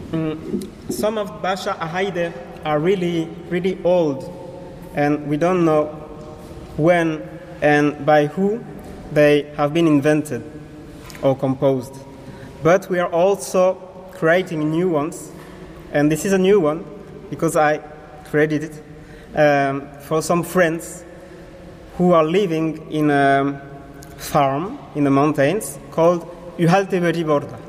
Some of Basha Ahaide are really, really old, and we don't know when and by who they have been invented or composed. But we are also creating new ones, and this is a new one because I created it for some friends who are living in a farm in the mountains called Uhalteberi Borda.